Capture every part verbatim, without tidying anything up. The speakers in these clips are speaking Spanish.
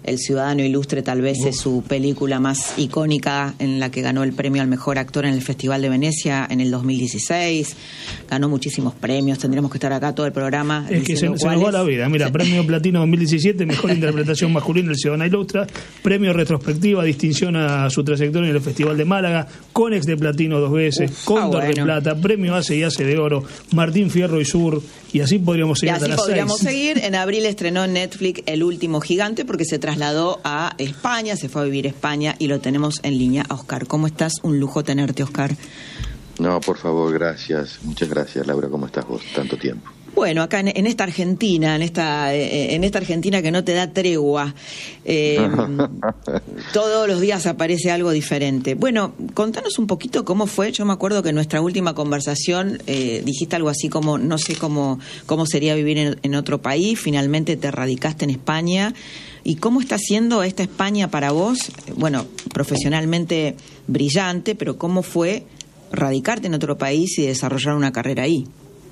El Ciudadano Ilustre tal vez Uf. es su película más icónica, en la que ganó el premio al mejor actor en el Festival de Venecia en el dos mil dieciséis. Ganó muchísimos premios, tendríamos que estar acá todo el programa. Es que se, se nos va la vida. Mira, premio Platino dos mil diecisiete, mejor interpretación masculina del Ciudadano Ilustre, premio retrospectiva, distinción a su trayectoria en el Festival de Málaga, Conex de Platino dos veces, Uf, Cóndor ah, bueno. de Plata, premio Ace y Ace de Oro, Martín Fierro y Sur, y así podríamos seguir. Y así podríamos seis. seguir. En abril estrenó en Netflix El Último Gigante, porque se trasladó a España, se fue a vivir a España, y lo tenemos en línea a Oscar. ¿Cómo estás? Un lujo tenerte, Oscar. No, por favor, gracias. Muchas gracias, Laura. ¿Cómo estás vos? Tanto tiempo. Bueno, acá en, en esta Argentina, en esta eh, en esta Argentina que no te da tregua, eh, todos los días aparece algo diferente. Bueno, contanos un poquito cómo fue. Yo me acuerdo que en nuestra última conversación eh, dijiste algo así como, no sé cómo cómo sería vivir en, en otro país. Finalmente te radicaste en España. ¿Y cómo está siendo esta España para vos? Bueno, profesionalmente brillante, pero ¿cómo fue radicarte en otro país y desarrollar una carrera ahí?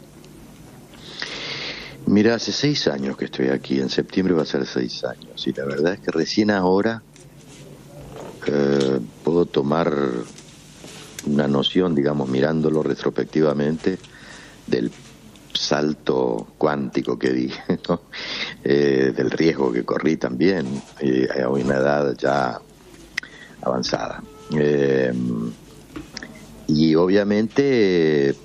Mira, hace seis años que estoy aquí, en septiembre va a ser seis años, y la verdad es que recién ahora eh, puedo tomar una noción, digamos, mirándolo retrospectivamente, del salto cuántico que di, ¿no? eh, del riesgo que corrí también, eh, a una edad ya avanzada. Eh, y obviamente eh,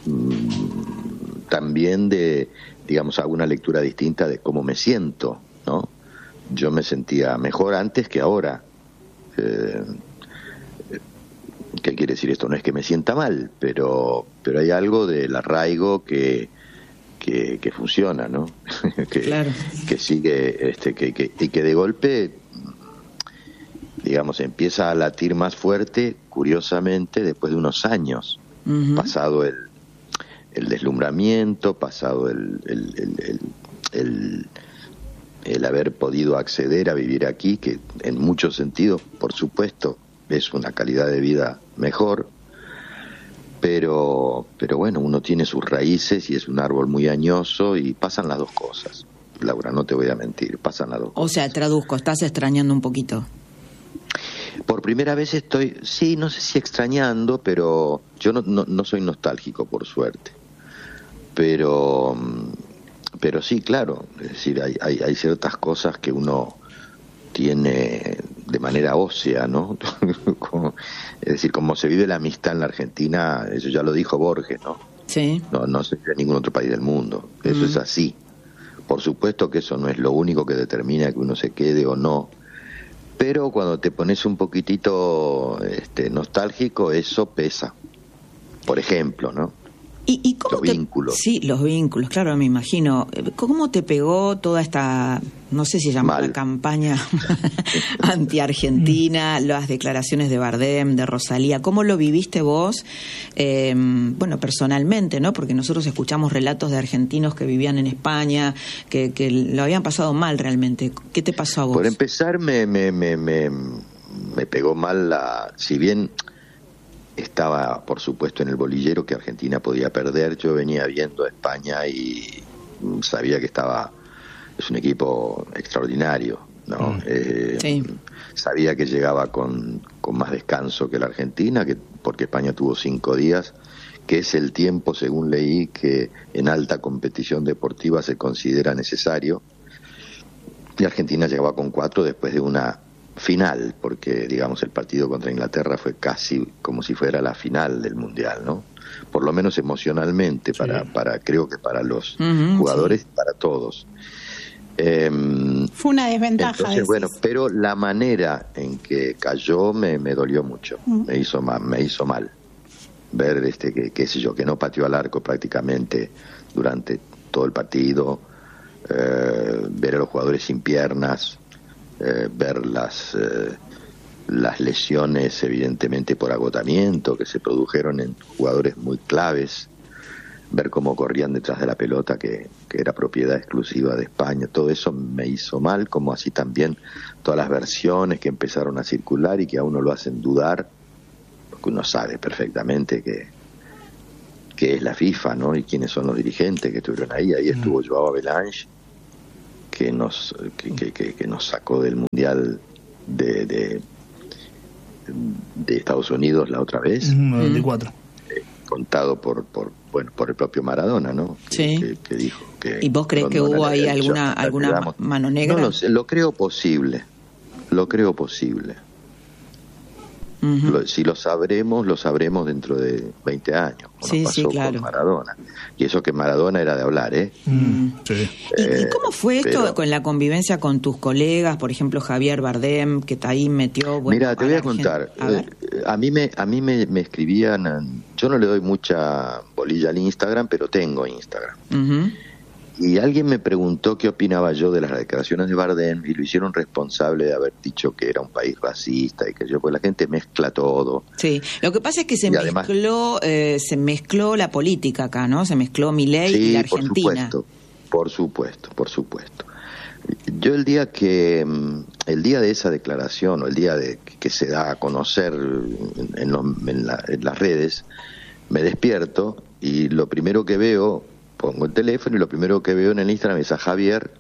también de, digamos, hago una lectura distinta de cómo me siento, ¿no? Yo me sentía mejor antes que ahora. Eh, ¿Qué quiere decir esto? No es que me sienta mal, pero pero hay algo del arraigo que que, que funciona, ¿no? que, claro. que sigue, este, que, que y que de golpe, digamos, empieza a latir más fuerte, curiosamente, después de unos años, uh-huh. pasado el el deslumbramiento, pasado el el, el, el, el el haber podido acceder a vivir aquí, que en muchos sentidos, por supuesto, es una calidad de vida mejor, pero pero bueno, uno tiene sus raíces y es un árbol muy añoso, y pasan las dos cosas, Laura, no te voy a mentir, pasan las dos cosas. O sea, traduzco, estás extrañando un poquito. Por primera vez estoy, sí, no sé si extrañando, pero yo no, no, no soy nostálgico, por suerte, pero pero sí, claro, es decir, hay, hay, hay ciertas cosas que uno tiene de manera ósea, ¿no? Como, es decir, como se vive la amistad en la Argentina, eso ya lo dijo Borges, ¿no? Sí. No, no se vive en ningún otro país del mundo, eso mm. es así. Por supuesto que eso no es lo único que determina que uno se quede o no, pero cuando te pones un poquitito este, nostálgico, eso pesa. Por ejemplo, ¿no? ¿Y, y cómo los te, vínculos. Sí, los vínculos, claro, me imagino. ¿Cómo te pegó toda esta, no sé si llama la campaña anti-argentina, las declaraciones de Bardem, de Rosalía? ¿Cómo lo viviste vos, eh, bueno, personalmente, ¿no? Porque nosotros escuchamos relatos de argentinos que vivían en España, que, que lo habían pasado mal realmente. ¿Qué te pasó a vos? Por empezar, me, me, me, me, me pegó mal la... Si bien... estaba, por supuesto, en el bolillero que Argentina podía perder, yo venía viendo a España y sabía que estaba, es un equipo extraordinario, ¿no? Mm. Eh, sí. Sabía que llegaba con, con más descanso que la Argentina, que porque España tuvo cinco días, que es el tiempo, según leí, que en alta competición deportiva se considera necesario, y Argentina llegaba con cuatro después de una final, porque digamos el partido contra Inglaterra fue casi como si fuera la final del Mundial, ¿no? Por lo menos emocionalmente, sí. para, para creo que para los uh-huh, jugadores, sí. para todos. Eh, fue una desventaja. Entonces, bueno, pero la manera en que cayó me, me dolió mucho, uh-huh. me hizo mal, me hizo mal ver este que qué sé yo, que no pateó al arco prácticamente durante todo el partido, eh, ver a los jugadores sin piernas. Eh, ver las eh, las lesiones evidentemente por agotamiento que se produjeron en jugadores muy claves, ver cómo corrían detrás de la pelota que, que era propiedad exclusiva de España, todo eso me hizo mal, como así también todas las versiones que empezaron a circular y que a uno lo hacen dudar, porque uno sabe perfectamente que que es la FIFA, ¿no? Y quiénes son los dirigentes que estuvieron ahí. Ahí estuvo Joao Avelange, que nos que, que, que, que nos sacó del Mundial de, de, de Estados Unidos la otra vez. noventa y cuatro. Eh, contado por, por bueno por el propio Maradona, ¿no? Sí. Que, que dijo que... ¿Y vos crees que hubo ahí alguna, alguna mano negra? No lo sé, lo creo posible, lo creo posible. Uh-huh. Lo, si lo sabremos, lo sabremos dentro de veinte años, como sí, pasó sí, claro. con Maradona. Y eso que Maradona era de hablar, ¿eh? Mm, sí. ¿Y, eh, ¿Y cómo fue esto pero, con la convivencia con tus colegas, por ejemplo Javier Bardem, que ahí metió... Bueno, mira, te voy a contar. A, eh, a mí, me, a mí me, me escribían, yo no le doy mucha bolilla al Instagram, pero tengo Instagram. Uh-huh. Y alguien me preguntó qué opinaba yo de las declaraciones de Bardem y lo hicieron responsable de haber dicho que era un país racista y que yo, pues la gente mezcla todo. Sí, lo que pasa es que se además, mezcló eh, se mezcló la política acá, ¿no? Se mezcló Milei sí, y la Argentina. por supuesto, por supuesto, por supuesto. Yo el día que, el día de esa declaración o el día de que se da a conocer en, en, lo, en, la, en las redes, me despierto y lo primero que veo... Pongo el teléfono y lo primero que veo en el Instagram es a Javier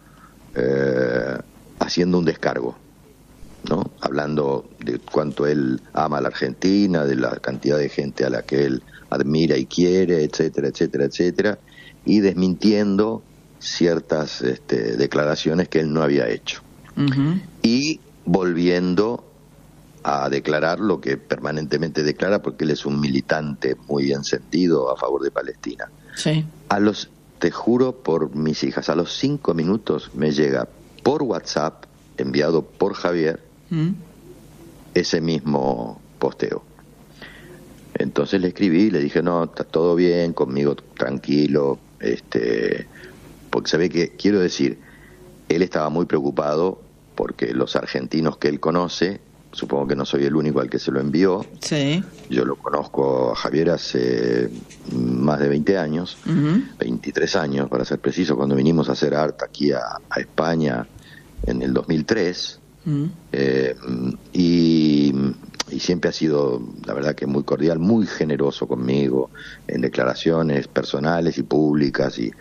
eh, haciendo un descargo, ¿no? Hablando de cuánto él ama a la Argentina, de la cantidad de gente a la que él admira y quiere, etcétera, etcétera, etcétera, y desmintiendo ciertas este, declaraciones que él no había hecho. Uh-huh. Y volviendo a declarar lo que permanentemente declara, porque él es un militante muy encendido a favor de Palestina. Sí. A los, te juro por mis hijas, a los cinco minutos me llega por WhatsApp, enviado por Javier, ¿Mm? ese mismo posteo. Entonces le escribí y le dije, no, está todo bien, conmigo tranquilo, este, porque se ve que, quiero decir, él estaba muy preocupado porque los argentinos que él conoce, supongo que no soy el único al que se lo envió. Sí. Yo lo conozco a Javier hace más de veinte años, uh-huh. veintitrés años para ser preciso, cuando vinimos a hacer arte aquí a, a España en el dos mil tres. Uh-huh. Eh, y, y siempre ha sido, la verdad, que muy cordial, muy generoso conmigo en declaraciones personales y públicas. Y,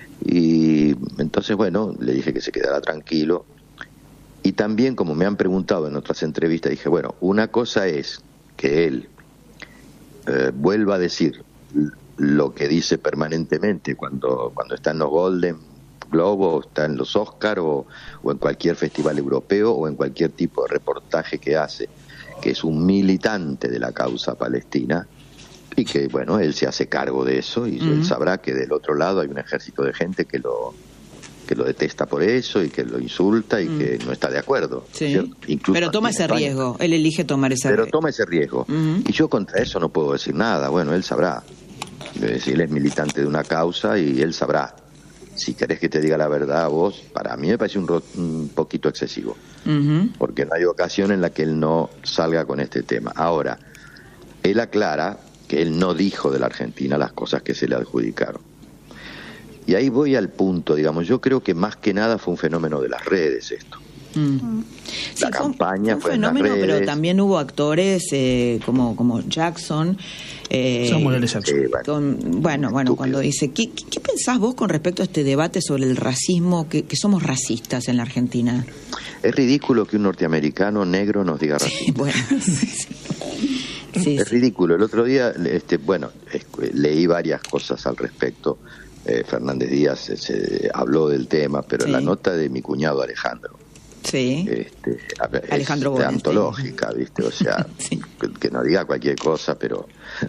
y entonces, bueno, le dije que se quedara tranquilo. Y también, como me han preguntado en otras entrevistas, dije, bueno, una cosa es que él eh, vuelva a decir lo que dice permanentemente cuando, cuando está en los Golden Globe, o está en los Oscar, o, o en cualquier festival europeo, o en cualquier tipo de reportaje que hace, que es un militante de la causa palestina, y que, bueno, él se hace cargo de eso, y uh-huh. él sabrá que del otro lado hay un ejército de gente que lo... que lo detesta por eso y que lo insulta y mm. que no está de acuerdo. Sí. Pero toma ese España. riesgo, él elige tomar ese Pero riesgo. toma ese riesgo. Uh-huh. Y yo contra eso no puedo decir nada. Bueno, él sabrá. Si él es militante de una causa y él sabrá. Si querés que te diga la verdad a vos, para mí me parece un, ro- un poquito excesivo. Uh-huh. Porque no hay ocasión en la que él no salga con este tema. Ahora, él aclara que él no dijo de la Argentina las cosas que se le adjudicaron. Y ahí voy al punto, digamos, yo creo que más que nada fue un fenómeno de las redes esto. Mm. La sí, campaña fue fue un fenómeno, en las redes. Pero también hubo actores eh, como como Jackson. Eh, Samuel L. Jackson. Eh, bueno, con, bueno, bueno cuando dice, ¿qué, ¿qué, ¿qué pensás vos con respecto a este debate sobre el racismo, que, que somos racistas en la Argentina? Es ridículo que un norteamericano negro nos diga racista. Sí, bueno, sí, sí. Sí, es sí. ridículo. El otro día, este, bueno, leí varias cosas al respecto. Eh, Fernández Díaz eh, se habló del tema, pero sí. la nota de mi cuñado Alejandro, sí. este, es Alejandro de antológica, ¿viste? O sea, sí. que, que no diga cualquier cosa, pero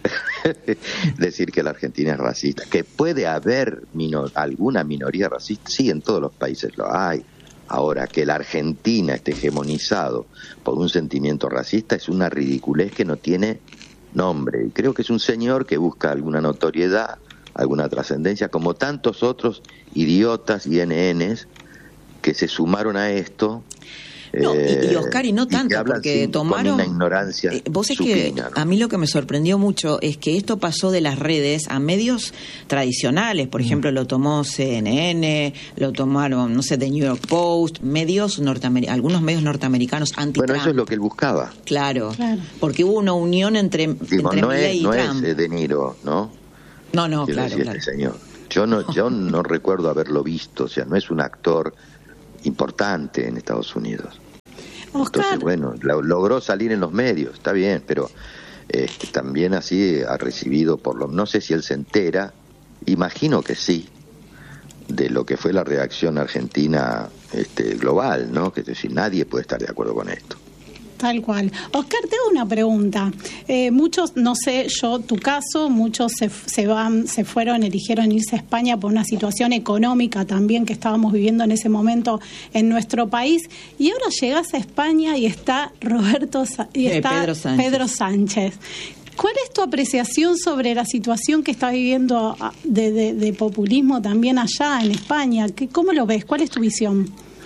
decir que la Argentina es racista, que puede haber minor, alguna minoría racista, sí, en todos los países lo hay. Ahora, que la Argentina esté hegemonizado por un sentimiento racista es una ridiculez que no tiene nombre. Y creo que es un señor que busca alguna notoriedad, alguna trascendencia, como tantos otros idiotas y N Ns que se sumaron a esto. No, eh, y, y Oscar, y no tanto, y porque sin, tomaron... Con una ignorancia eh, Vos es supina, que ¿no? a mí lo que me sorprendió mucho es que esto pasó de las redes a medios tradicionales. Por mm. ejemplo, lo tomó C N N, lo tomaron, no sé, The New York Post, medios norteamericanos, algunos medios norteamericanos anti-Trump. Bueno, eso es lo que él buscaba. Claro, claro. Porque hubo una unión entre, Digo, entre no Milei es, y no Trump. es De Niro, ¿no? No, no, Quiero claro, decir, claro. Este señor. Yo no, yo no recuerdo haberlo visto, o sea, no es un actor importante en Estados Unidos. Oscar. Entonces, bueno, lo, logró salir en los medios, está bien, pero este, también así ha recibido, por lo no sé si él se entera, imagino que sí, de lo que fue la reacción argentina este, global, ¿no? Que es decir, nadie puede estar de acuerdo con esto. Tal cual. Oscar, te hago una pregunta. Eh, muchos, no sé yo tu caso, muchos se, se van, se fueron, eligieron irse a España por una situación económica también que estábamos viviendo en ese momento en nuestro país. Y ahora llegás a España y está Roberto y está eh, Pedro Sánchez. Pedro Sánchez. ¿Cuál es tu apreciación sobre la situación que está viviendo de, de, de populismo también allá en España? ¿Cómo lo ves? ¿Cuál es tu visión?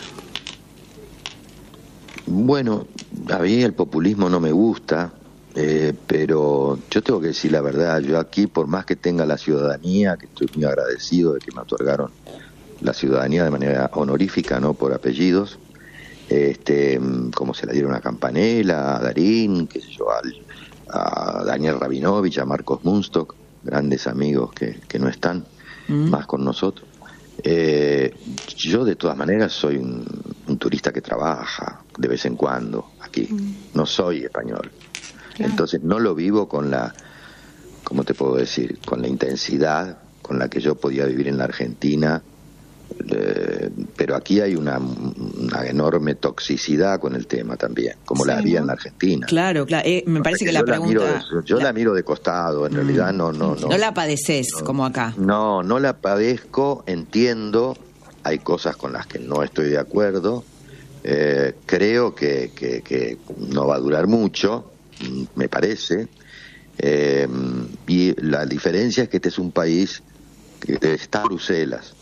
Bueno, a mí el populismo no me gusta, eh, pero yo tengo que decir la verdad, yo aquí, por más que tenga la ciudadanía, que estoy muy agradecido de que me otorgaron la ciudadanía de manera honorífica, no por apellidos, este, como se la dieron a Campanella, a Darín, qué sé yo, al, a Daniel Rabinovich, a Marcos Munstock, grandes amigos que, que no están mm. más con nosotros. Eh, yo de todas maneras soy un, un turista que trabaja de vez en cuando aquí, mm. no soy español, claro. Entonces no lo vivo con la, ¿cómo te puedo decir? Con la intensidad con la que yo podía vivir en la Argentina, eh, pero aquí hay una, una enorme toxicidad con el tema también, como sí, la había ¿no? en la Argentina. Claro, claro. Eh, me parece que la pregunta... La miro, yo la... la miro de costado, en mm. realidad no... No, no, no la padeces no, como acá. No, no la padezco, entiendo, hay cosas con las que no estoy de acuerdo, eh, creo que, que, que no va a durar mucho, me parece, eh, y la diferencia es que este es un país que está en Bruselas.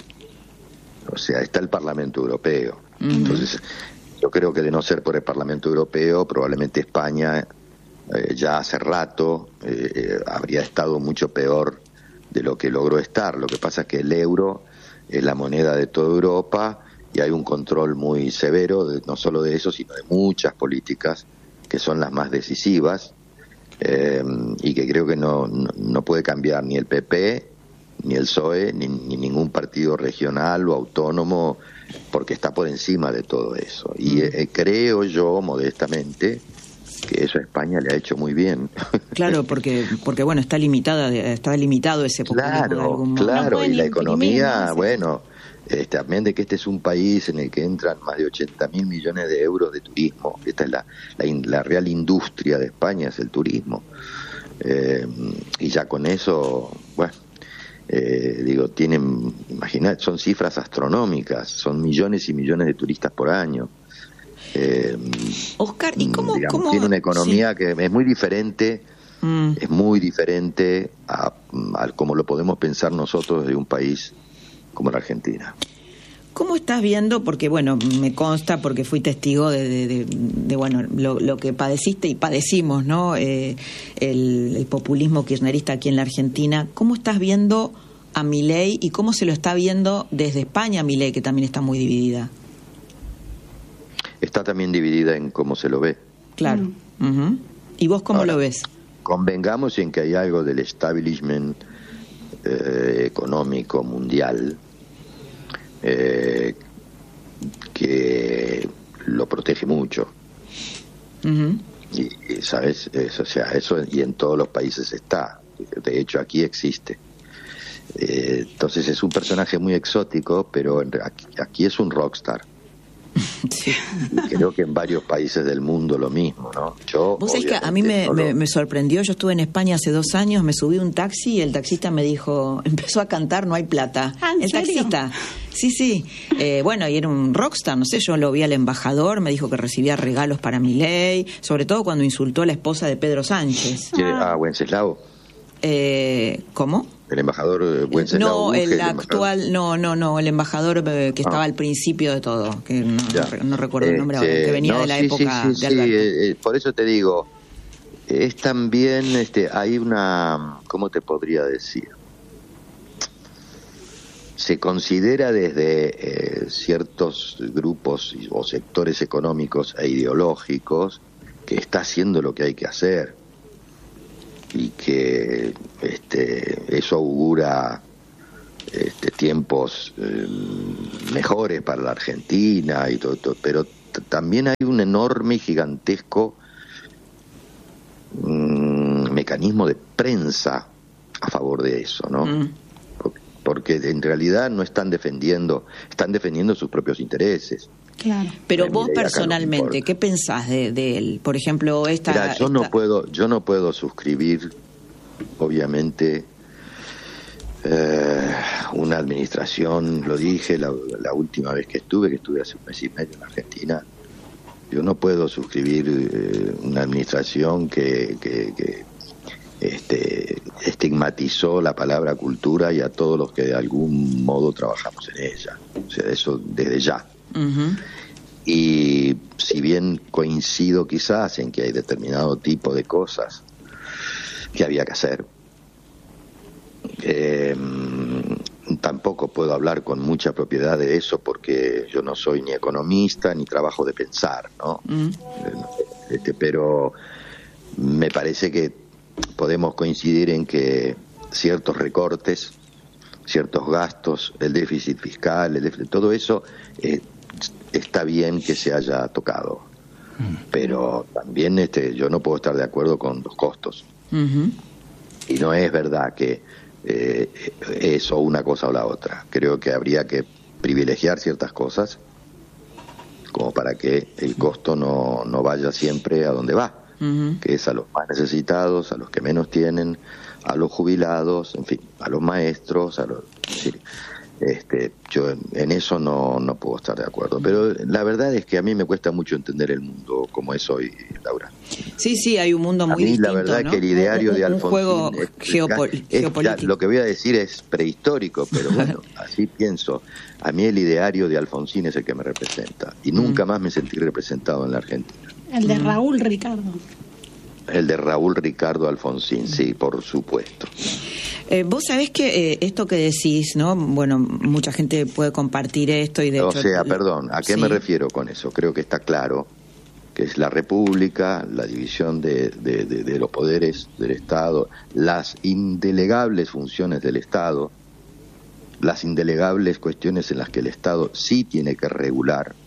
O sea, está el Parlamento Europeo. Uh-huh. Entonces, yo creo que de no ser por el Parlamento Europeo, probablemente España eh, ya hace rato eh, eh, habría estado mucho peor de lo que logró estar. Lo que pasa es que el euro es la moneda de toda Europa y hay un control muy severo, de, no solo de eso, sino de muchas políticas que son las más decisivas eh, y que creo que no, no, no puede cambiar ni el P P, ni el P S O E, ni, ni ningún partido regional o autónomo, porque está por encima de todo eso. Y eh, creo yo, modestamente, que eso a España le ha hecho muy bien. Claro, porque porque bueno, está limitada, está limitado ese populismo. Claro, de algún modo. claro, no y la economía, no sé. bueno, eh, también de que este es un país en el que entran más de ochenta mil millones de euros de turismo. Esta es la, la, la real industria de España, es el turismo. Eh, y ya con eso, bueno, Eh, digo, tienen, imaginad, son cifras astronómicas, son millones y millones de turistas por año. Eh, Oscar, ¿y cómo, digamos, cómo tiene una economía sí. que es muy diferente, mm. es muy diferente a, a como lo podemos pensar nosotros de un país como la Argentina. ¿Cómo estás viendo? Porque, bueno, me consta, porque fui testigo de, de, de, de bueno, lo, lo que padeciste y padecimos, ¿no? Eh, el, el populismo kirchnerista aquí en la Argentina. ¿Cómo estás viendo a Milei y cómo se lo está viendo desde España a Milei, que también está muy dividida? Está también dividida en cómo se lo ve. Claro. Mm. Uh-huh. ¿Y vos cómo Ahora, lo ves? Convengamos en que hay algo del establishment eh, económico mundial Eh, que lo protege mucho. Uh-huh. y, y sabes eso, o sea, eso y en todos los países está, de hecho aquí existe. Eh, entonces es un personaje muy exótico, pero en, aquí, aquí es un rockstar. Sí. Creo que en varios países del mundo lo mismo, ¿no? Yo, vos sabés que a mí me, no lo... me, me sorprendió. Yo estuve en España hace dos años, me subí un taxi y el taxista me dijo, empezó a cantar No hay plata. ¿Ah, en el serio? Taxista. Sí, sí. Eh, bueno, y era un rockstar, no sé, yo lo vi al embajador, me dijo que recibía regalos para Milei, sobre todo cuando insultó a la esposa de Pedro Sánchez. Ah, ah Wenceslao. Eh, ¿Cómo? El embajador Wenceslao. No, el, el actual, embajador. no, no, no, el embajador que estaba ah. al principio de todo, que no, no recuerdo el nombre ahora, que venía no, de la sí, época sí, sí, de Alberto. Sí, eh, por eso te digo, es también, este, hay una, ¿cómo te podría decir? Se considera desde eh, ciertos grupos o sectores económicos e ideológicos que está haciendo lo que hay que hacer y que este, eso augura este, tiempos eh, mejores para la Argentina y todo, todo pero t- también hay un enorme y gigantesco mm, mecanismo de prensa a favor de eso, ¿no? Mm. Porque, porque en realidad no están defendiendo, están defendiendo sus propios intereses. Claro. Pero vos personalmente, no ¿qué pensás de, de él? Por ejemplo, esta... Mirá, yo esta... no puedo, yo no puedo suscribir, obviamente, eh, una administración, lo dije la, la última vez que estuve, que estuve hace un mes y medio en Argentina, yo no puedo suscribir eh, una administración que, que, que este, estigmatizó la palabra cultura y a todos los que de algún modo trabajamos en ella. O sea, eso desde ya. Uh-huh. Y si bien coincido quizás en que hay determinado tipo de cosas que había que hacer, eh, tampoco puedo hablar con mucha propiedad de eso porque yo no soy ni economista ni trabajo de pensar, ¿no? Uh-huh. Este, pero me parece que podemos coincidir en que ciertos recortes, ciertos gastos, el déficit fiscal, el déficit, todo eso eh, está bien que se haya tocado, pero también este, yo no puedo estar de acuerdo con los costos. Uh-huh. Y no es verdad que eh, es o una cosa o la otra. Creo que habría que privilegiar ciertas cosas como para que el costo no, no vaya siempre a donde va, uh-huh. que es a los más necesitados, a los que menos tienen, a los jubilados, en fin, a los maestros, a los... Sí. Este, yo en eso no, no puedo estar de acuerdo, pero la verdad es que a mí me cuesta mucho entender el mundo como es hoy, Laura. Sí, sí, hay un mundo muy a mí, distinto, la verdad, ¿no? es que el ideario un, de Alfonsín un juego es, geopol- es, geopolítico. Ya, lo que voy a decir es prehistórico, pero bueno, así pienso. A mí el ideario de Alfonsín es el que me representa y mm. nunca más me sentí representado en la Argentina. El de Raúl Ricardo. El de Raúl Ricardo Alfonsín, sí, por supuesto. Eh, vos sabés que eh, esto que decís, ¿no? Bueno, mucha gente puede compartir esto y de o hecho... O sea, perdón, ¿a qué sí. me refiero con eso? Creo que está claro que es la República, la división de, de, de, de los poderes del Estado, las indelegables funciones del Estado, las indelegables cuestiones en las que el Estado sí tiene que regular,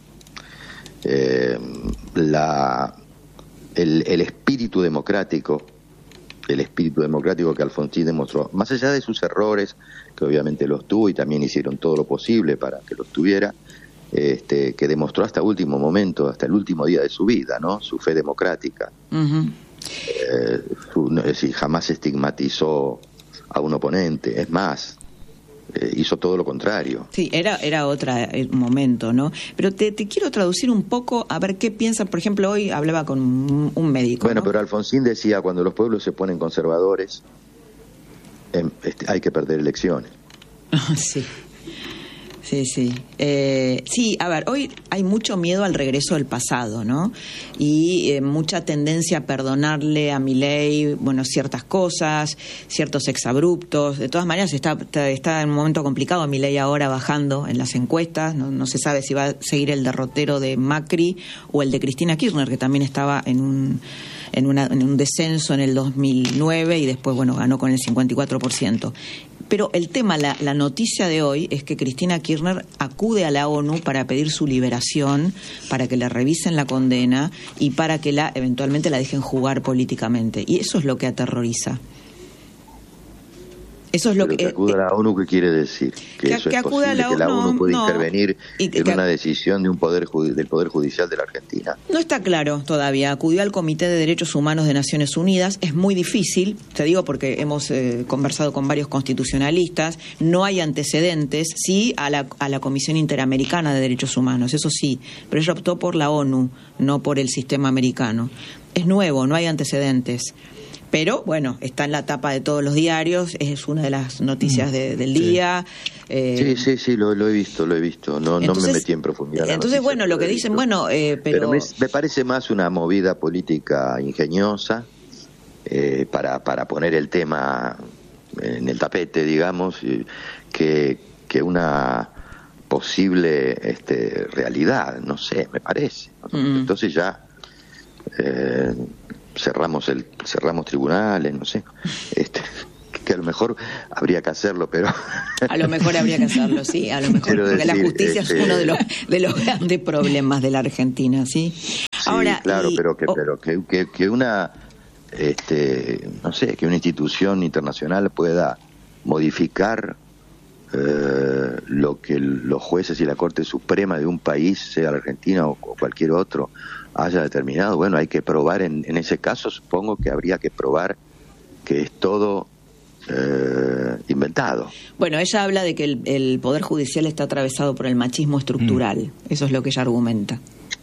eh, la, el, el espíritu democrático, el espíritu democrático que Alfonsín demostró, más allá de sus errores, que obviamente los tuvo y también hicieron todo lo posible para que los tuviera, este, que demostró hasta último momento, hasta el último día de su vida, ¿no? Su fe democrática. Uh-huh. Eh, su, no, es decir, jamás estigmatizó a un oponente, es más, eh, hizo todo lo contrario. Sí, era era otro momento, ¿no? Pero te, te quiero traducir un poco a ver qué piensan. Por ejemplo, hoy hablaba con un médico. Bueno, ¿no? Pero Alfonsín decía, cuando los pueblos se ponen conservadores, eh, este, hay que perder elecciones. Sí. Sí, sí. Eh, sí, a ver, hoy hay mucho miedo al regreso del pasado, ¿no? Y eh, mucha tendencia a perdonarle a Milei, bueno, ciertas cosas, ciertos exabruptos. De todas maneras, está, está, está en un momento complicado Milei ahora bajando en las encuestas. No, no se sabe si va a seguir el derrotero de Macri o el de Cristina Kirchner, que también estaba en un... En, una, en un descenso en el dos mil nueve y después, bueno, ganó con el cincuenta y cuatro por ciento. Pero el tema, la, la noticia de hoy es que Cristina Kirchner acude a la ONU para pedir su liberación, para que le revisen la condena y para que la eventualmente la dejen jugar políticamente. Y eso es lo que aterroriza. Eso es lo Pero que, que acude a la ONU, ¿qué quiere decir? Que, que, eso que es acude posible, a la ONU, que la ONU puede no, intervenir y, en que, una decisión de un poder del Poder Judicial de la Argentina. No está claro todavía. Acudió al Comité de Derechos Humanos de Naciones Unidas. Es muy difícil, te digo porque hemos eh, conversado con varios constitucionalistas. No hay antecedentes, sí a la, a la Comisión Interamericana de Derechos Humanos, eso sí, pero ella optó por la ONU, no por el sistema americano. Es nuevo, no hay antecedentes. Pero, bueno, está en la tapa de todos los diarios, es una de las noticias de, del día. Sí, eh, sí, sí, sí, lo, lo he visto, lo he visto. No, entonces, no me metí en profundidad. Entonces, noticia, bueno, lo que dicen, bueno, eh, pero... pero me, me parece más una movida política ingeniosa eh, para, para poner el tema en el tapete, digamos, que, que una posible este, realidad, no sé, me parece. Mm. Entonces ya... Eh, cerramos el cerramos tribunales, no sé, este, que a lo mejor habría que hacerlo, pero... A lo mejor habría que hacerlo, sí, a lo mejor, Quiero porque decir, la justicia este... es uno de los, de los grandes problemas de la Argentina, ¿sí? Sí, Ahora, claro, y... pero, que, oh... pero que, que, que una, este, no sé, que una institución internacional pueda modificar eh, lo que los jueces y la Corte Suprema de un país, sea la Argentina o, o cualquier otro, haya determinado, bueno, hay que probar, en, en ese caso supongo que habría que probar que es todo eh, inventado. Bueno, ella habla de que el, el Poder Judicial está atravesado por el machismo estructural, mm. eso es lo que ella argumenta.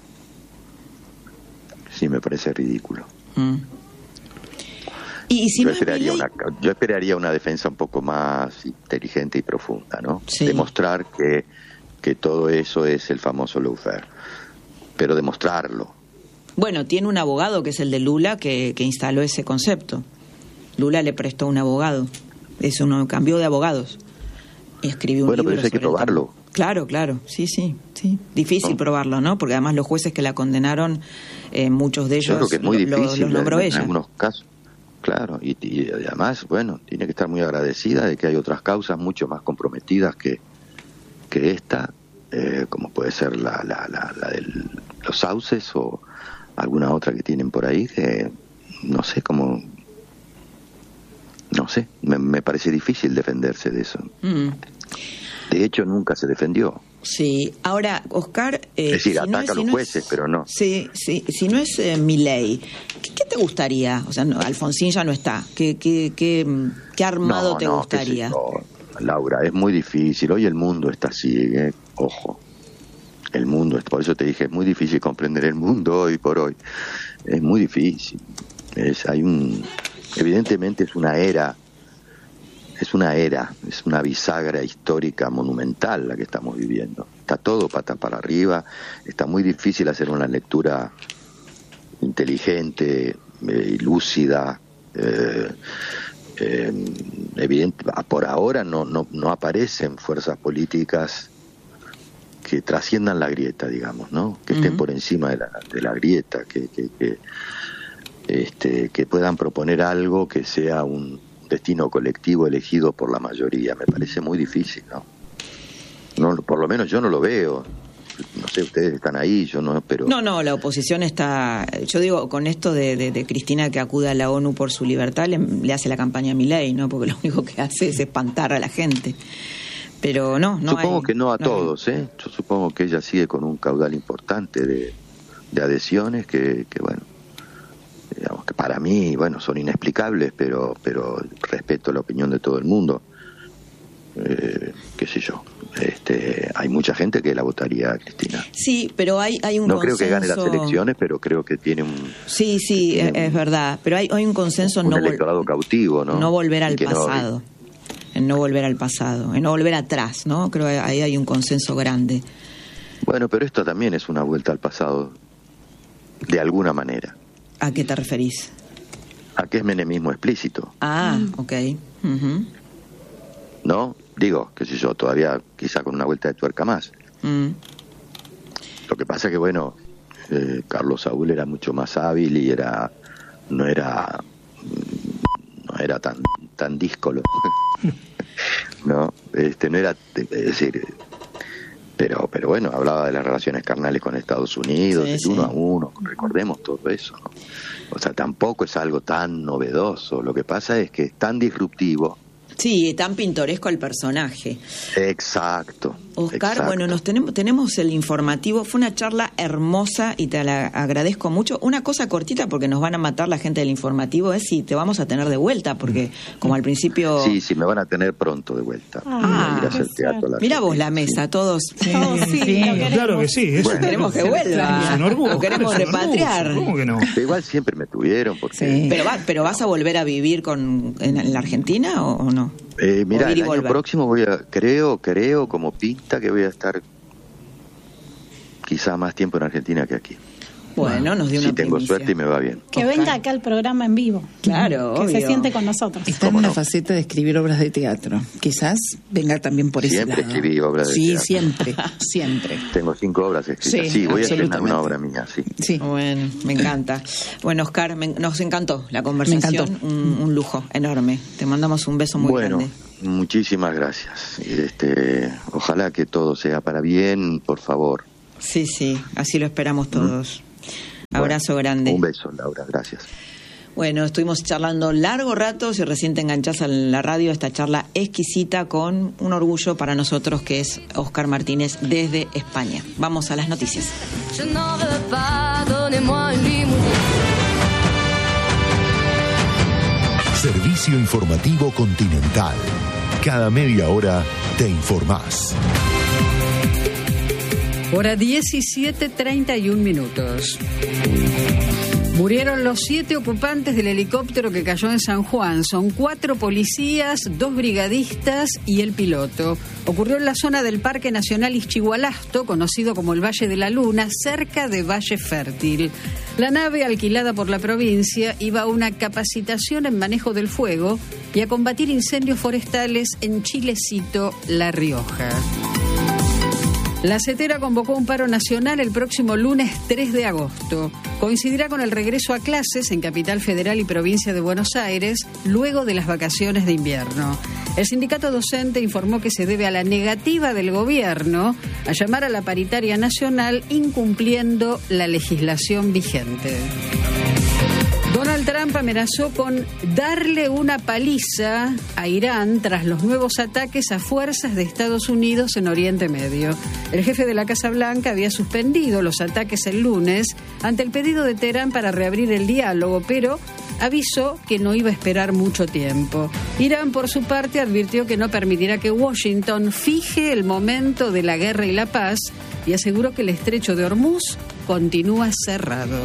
Sí, me parece ridículo. Mm. Y si yo, no esperaría ley... una, yo esperaría una defensa un poco más inteligente y profunda, ¿no? Sí. Demostrar que, que todo eso es el famoso lawfare, pero demostrarlo. Bueno, tiene un abogado que es el de Lula que, que instaló ese concepto. Lula le prestó un abogado, eso uno cambió de abogados y escribió un bueno, libro. Bueno, pero eso hay que probarlo. Claro, claro, sí, sí, sí. Difícil ¿No? probarlo, ¿no? Porque además los jueces que la condenaron, eh, muchos de ellos yo creo que es muy lo, difícil, los nombró en, ella. En algunos casos. Claro, y, y además, bueno, tiene que estar muy agradecida de que hay otras causas mucho más comprometidas que, que esta, eh, como puede ser la, la, la, la de los sauces o alguna otra que tienen por ahí, que no sé cómo, no sé, me, me parece difícil defenderse de eso. Mm. De hecho, nunca se defendió. Sí, ahora, Oscar... Eh, es decir, si ataca no es, a los si no jueces, es, pero no. Sí, sí, si no es eh, Milei, ¿qué, ¿qué te gustaría? O sea, no, Alfonsín ya no está. ¿Qué, qué, qué, qué armado no, te no, gustaría? No, Laura, es muy difícil. Hoy el mundo está así, ¿eh? Ojo. El mundo, por eso te dije, es muy difícil comprender el mundo hoy por hoy. Es muy difícil. Es, hay un, evidentemente es una era... Es una era, es una bisagra histórica monumental la que estamos viviendo. Está todo pata para arriba, está muy difícil hacer una lectura inteligente eh, y lúcida. Eh, eh, evidente, por ahora no, no, no aparecen fuerzas políticas que trasciendan la grieta, digamos, ¿no? Que uh-huh. estén por encima de la, de la grieta, que, que, que, este, que puedan proponer algo que sea un destino colectivo elegido por la mayoría. Me parece muy difícil, ¿no? No, por lo menos yo no lo veo. No sé, ustedes están ahí, yo no, pero... No, no, la oposición está... Yo digo, con esto de, de, de Cristina que acude a la ONU por su libertad, le, le hace la campaña a Milei, ¿no? Porque lo único que hace es espantar a la gente. Pero no, no Supongo hay, que no a no todos, hay. ¿eh? Yo supongo que ella sigue con un caudal importante de, de adhesiones que, que, bueno... digamos que para mí, bueno, son inexplicables, pero pero respeto la opinión de todo el mundo. Eh, qué sé yo. Este, hay mucha gente que la votaría a Cristina. Sí, pero hay hay un no consenso... creo que gane las elecciones, pero creo que tiene un... Sí, sí, es, es verdad. Pero hay, hay un consenso en un no, electorado vol- cautivo, ¿no? no volver al no, pasado. En no volver al pasado, en no volver atrás, ¿no? Creo que ahí hay un consenso grande. Bueno, pero esto también es una vuelta al pasado, de alguna manera. ¿A qué te referís? A que es menemismo explícito. Ah, mm. ok. Uh-huh. ¿No? Digo, qué sé yo, todavía quizá con una vuelta de tuerca más. Mm. Lo que pasa es que, bueno, eh, Carlos Saúl era mucho más hábil y era no era no era tan tan díscolo. no, este no era, es decir, pero pero bueno, hablaba de las relaciones carnales con Estados Unidos, sí, de sí. uno a uno, recordemos todo eso, ¿no? O sea, tampoco es algo tan novedoso. Lo que pasa es que es tan disruptivo. Sí, tan pintoresco el personaje. Exacto. Oscar, exacto. bueno, nos tenemos, tenemos el informativo. Fue una charla hermosa y te la agradezco mucho. Una cosa cortita, porque nos van a matar la gente del informativo, es si te vamos a tener de vuelta, porque como al principio... Sí, sí, me van a tener pronto de vuelta. Ah, ir a hacer teatro la mira vos la mesa, sí. todos. Sí, todos sí, sí, claro que sí. Eso. Bueno, queremos que vuelva. Lo queremos repatriar. ¿Cómo que no? Igual siempre me tuvieron. Porque... Sí. ¿Pero, va, ¿Pero vas a volver a vivir con en, en la Argentina o, o no? Eh, mira, el año próximo voy a, creo, creo, como pinta que voy a estar quizá más tiempo en Argentina que aquí. Bueno, nos dio una Si tengo primicia. suerte y me va bien. Que Oscar. venga acá al programa en vivo. Claro, Que obvio. se siente con nosotros. Está en ¿Cómo la no? faceta de escribir obras de teatro. Quizás venga también por ese Siempre lado. escribí obras de sí, teatro. siempre, siempre. Tengo cinco obras escritas. Sí, Sí, voy a estrenar absolutamente. una obra mía, sí. Sí. Bueno, me encanta. Bueno, Oscar, me- nos encantó la conversación. encantó. Un, un lujo enorme. Te mandamos un beso muy Bueno, grande. muchísimas gracias. Este, ojalá que todo sea para bien, por favor. Sí, sí, así lo esperamos todos. Abrazo Bueno, grande. Un beso, Laura, gracias. Bueno, estuvimos charlando largo rato, si recién te enganchás a la radio, esta charla exquisita con un orgullo para nosotros que es Oscar Martínez desde España. Vamos a las noticias. Je n'en veux pas, donnez-moi une limousine. Servicio informativo Continental. Cada media hora te informás. Hora diecisiete treinta y un minutos. Murieron los siete ocupantes del helicóptero que cayó en San Juan. Son cuatro policías, dos brigadistas y el piloto. Ocurrió en la zona del Parque Nacional Ixchigualasto, conocido como el Valle de la Luna, cerca de Valle Fértil. La nave, alquilada por la provincia, iba a una capacitación en manejo del fuego y a combatir incendios forestales en Chilecito, La Rioja. La CETERA convocó un paro nacional el próximo lunes tres de agosto. Coincidirá con el regreso a clases en Capital Federal y Provincia de Buenos Aires luego de las vacaciones de invierno. El sindicato docente informó que se debe a la negativa del gobierno a llamar a la paritaria nacional incumpliendo la legislación vigente. Donald Trump amenazó con darle una paliza a Irán tras los nuevos ataques a fuerzas de Estados Unidos en Oriente Medio. El jefe de la Casa Blanca había suspendido los ataques el lunes ante el pedido de Teherán para reabrir el diálogo, pero avisó que no iba a esperar mucho tiempo. Irán, por su parte, advirtió que no permitirá que Washington fije el momento de la guerra y la paz y aseguró que el estrecho de Hormuz continúa cerrado.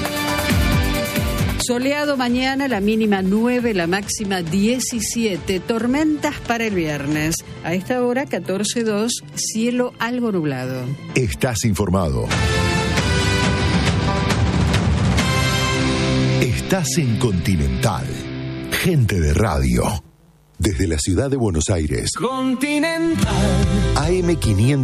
Soleado mañana, la mínima nueve, la máxima diecisiete. Tormentas para el viernes. A esta hora, catorce dos, cielo algo nublado. Estás informado. Estás en Continental. Gente de radio. Desde la ciudad de Buenos Aires. Continental. A M quinientos.